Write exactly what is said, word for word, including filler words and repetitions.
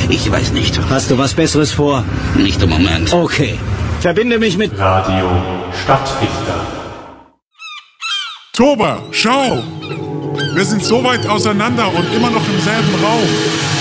Ich weiß nicht. Hast du was Besseres vor? Nicht im Moment. Okay. Verbinde mich mit Radio Stadtfilter. Toba, schau! Wir sind so weit auseinander und immer noch im selben Raum.